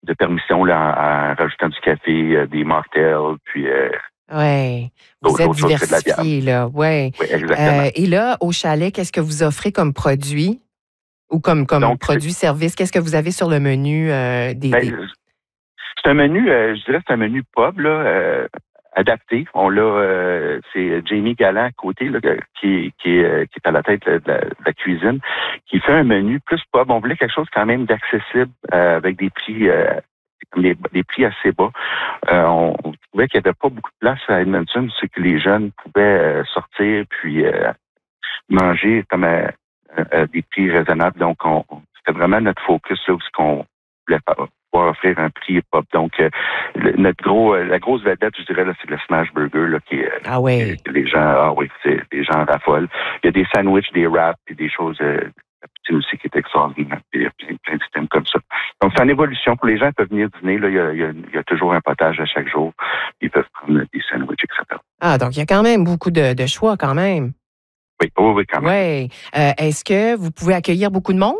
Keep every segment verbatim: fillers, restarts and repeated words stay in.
de permission là, en, en rajoutant du café, euh, des mocktails, puis euh, Oui, vous d'autres, êtes d'autres choses que de la bière. diversifié, là, oui. Oui, exactement. Euh, et là, au chalet, qu'est-ce que vous offrez comme produit ou comme, comme Donc, c'est, produit-service? Qu'est-ce que vous avez sur le menu euh, des, des... ben, c'est un menu, euh, je dirais que c'est un menu pub, là, euh, adapté. On l'a, euh, c'est Jamie Galland à côté, là, qui, qui, est, euh, qui est à la tête là, de, la, de la cuisine, qui fait un menu plus pub. On voulait quelque chose quand même d'accessible, euh, avec des prix, euh, des, des prix assez bas. Euh, on, on trouvait qu'il n'y avait pas beaucoup de place à Edmonton, c'est que les jeunes pouvaient euh, sortir puis euh, manger comme à, à des prix raisonnables. Donc, on, c'était vraiment notre focus là où ce qu'on voulait faire, pouvoir offrir un prix pop. Donc, euh, le, notre gros, euh, la grosse vedette, je dirais, là, c'est le Smash Burger, là, qui est, Ah euh, oui. que les gens, ah oui, c'est, les gens raffolent. Il y a des sandwichs, des wraps, puis des choses, euh, la poutine aussi qui est extraordinaire. Puis il y a plein, plein de systèmes comme ça. Donc, c'est en évolution. Pour les gens qui peuvent venir dîner, là, il y a, il y a, il y a toujours un potage à chaque jour. Ils peuvent prendre des sandwichs, et cetera. Ah, donc il y a quand même beaucoup de, de choix quand même. Oui, oui, oui, quand même. Oui. Euh, est-ce que vous pouvez accueillir beaucoup de monde?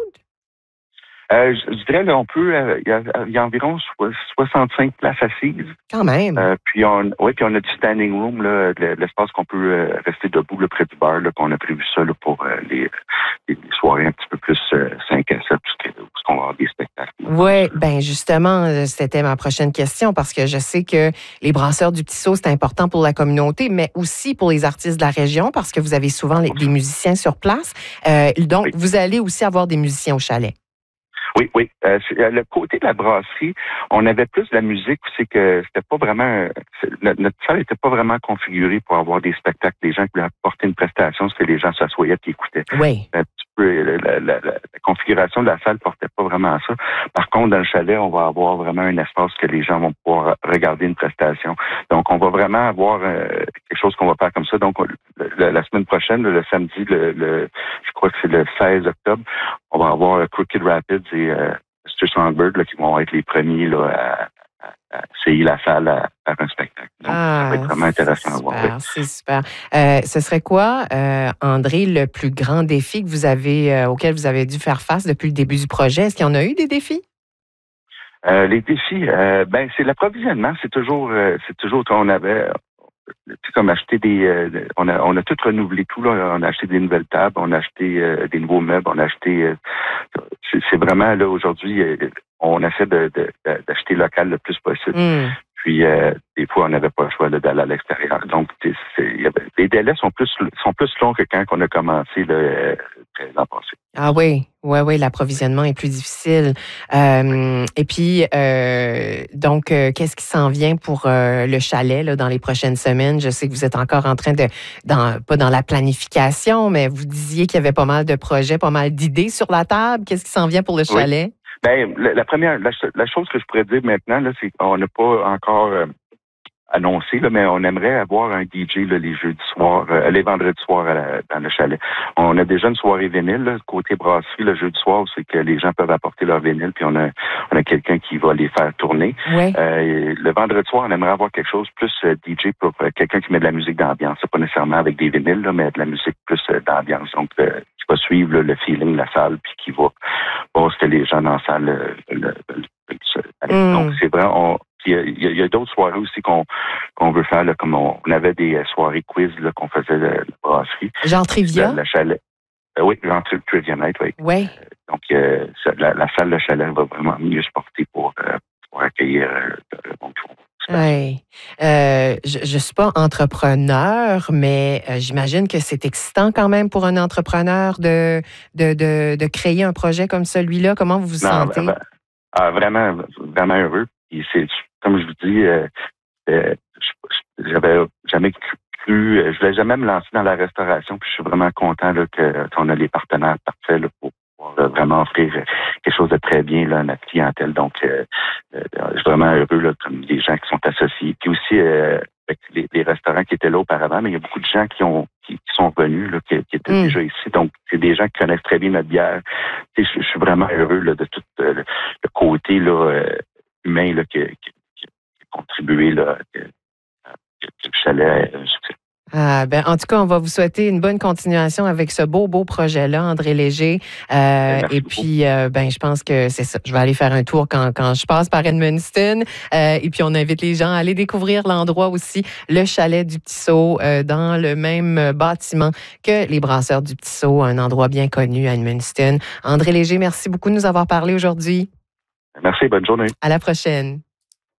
Euh, je, je dirais, là, on peut, euh, il y, a, il y a environ so- soixante-cinq places assises. Quand même. Euh, puis on, oui, puis on a du standing room, là, de l'espace qu'on peut euh, rester debout là, près du bar, là, qu'on a prévu ça là, pour euh, les, les soirées un petit peu plus euh, cinq à sept, parce qu'on va avoir des spectacles. Oui, ben justement, euh, c'était ma prochaine question parce que je sais que les brasseurs du Petit Saut, c'est important pour la communauté, mais aussi pour les artistes de la région parce que vous avez souvent les- des musiciens sur place. Euh, donc, Oui. vous allez aussi avoir des musiciens au chalet. Oui, oui. Euh, c'est- euh, le côté de la brasserie, on avait plus de la musique, c'est que c'était pas vraiment, c'est- notre, notre salle n'était pas vraiment configurée pour avoir des spectacles. Les gens qui voulaient apporter une prestation, c'était les gens s'assoyaient et écoutaient. Oui. Un petit peu, la, la, la, la configuration de la salle portait pas vraiment à ça. Par contre, dans le chalet, on va avoir vraiment un espace que les gens vont pouvoir regarder une prestation. Donc, on va vraiment avoir euh, quelque chose qu'on va faire comme ça. Donc, on- le- la semaine prochaine, le, le samedi, le, le, je crois que c'est le seize octobre, on va avoir Crooked Rapids et euh, mister Songbird là, qui vont être les premiers là, à, à, à essayer la salle à faire un spectacle. Donc, ça va être Ah, vraiment c'est intéressant à voir. Oui. super, c'est super. Euh, ce serait quoi, euh, André, le plus grand défi que vous avez, euh, auquel vous avez dû faire face depuis le début du projet? Est-ce qu'il y en a eu des défis? Euh, les défis, euh, ben c'est l'approvisionnement. C'est toujours, euh, c'est toujours qu'on avait, tu sais, comme acheter des, euh, on a, on a tout renouvelé tout là. On a acheté des nouvelles tables, on a acheté euh, des nouveaux meubles, on a acheté. Euh, c'est, c'est vraiment là aujourd'hui, euh, on essaie de, de, de- d'acheter local le plus possible. Hmm. Puis euh, des fois, on n'avait pas le choix là, d'aller à l'extérieur. Donc, c'est, c'est, il y avait- les délais sont plus sont plus longs que quand on a commencé là, euh, l'an passé. Ah oui, oui, oui, l'approvisionnement est plus difficile. Euh, et puis, euh, donc, euh, qu'est-ce qui s'en vient pour euh, le chalet là, dans les prochaines semaines? Je sais que vous êtes encore en train de, dans, pas dans la planification, mais vous disiez qu'il y avait pas mal de projets, pas mal d'idées sur la table. Qu'est-ce qui s'en vient pour le Oui. chalet? Ben, la, la première, la, la chose que je pourrais dire maintenant, là, c'est qu'on n'a pas encore euh, annoncé, là, mais on aimerait avoir un D J là, les jeudis soirs, euh, les vendredis soirs à la- dans le chalet. On a déjà une soirée vinyle, là, côté brasserie, le jeudi soir, c'est que les gens peuvent apporter leur vinyle, puis on a, on a quelqu'un qui va les faire tourner. Oui. Euh, le vendredi soir, on aimerait avoir quelque chose plus euh, D J pour euh, quelqu'un qui met de la musique d'ambiance. C'est pas nécessairement avec des vinyles, là, mais de la musique plus euh, d'ambiance. Donc, euh, qui va suivre là, le feeling de la salle, puis qui va voir ce que les gens dans la salle euh, le, le- le- Mm. Donc, c'est vrai, on, puis, euh, il y a, il y a d'autres soirées aussi qu'on qu'on veut faire, là, comme on, on avait des euh, soirées quiz là, qu'on faisait de, de brasserie. Genre trivia? Le, le chalet. Euh, oui, l'entrée de Trivia Night, oui. Oui. Euh, donc, euh, ça, la, la salle de chalet va vraiment mieux se porter pour, euh, pour accueillir euh, le monde. Oui. Euh, je ne suis pas entrepreneur, mais euh, j'imagine que c'est excitant quand même pour un entrepreneur de, de, de, de créer un projet comme celui-là. Comment vous vous Non, sentez? ben, ah, vraiment, vraiment heureux. Puis c'est, comme je vous dis, euh, euh, je- j'avais jamais cru, cru, euh, je voulais jamais me lancer dans la restauration. Puis je suis vraiment content là, que, qu'on a les partenaires parfaits là, pour pouvoir euh, vraiment offrir quelque chose de très bien là, à notre clientèle. Donc, euh, euh, je suis vraiment heureux là, comme les gens qui sont associés. Puis aussi, euh, avec les, les restaurants qui étaient là auparavant, mais il y a beaucoup de gens qui ont qui, qui sont venus, là, qui, qui étaient Mm. déjà ici. Donc, c'est des gens qui connaissent très bien notre bière. Tu sais, je, je suis vraiment heureux là, de tout euh, le, le côté là, euh, humain là, qui, qui, qui a contribué là, que, que, que le chalet ait un succès. Ah, ben, en tout cas, on va vous souhaiter une bonne continuation avec ce beau, beau projet-là, André Léger. Euh, et puis, euh, ben, je pense que c'est ça. Je vais aller faire un tour quand, quand je passe par Edmundston. Euh, et puis, on invite les gens à aller découvrir l'endroit aussi, le chalet du Petit Saut, euh, dans le même bâtiment que les Brasseurs du Petit Saut, un endroit bien connu à Edmundston. André Léger, merci beaucoup de nous avoir parlé aujourd'hui. Merci, bonne journée. À la prochaine.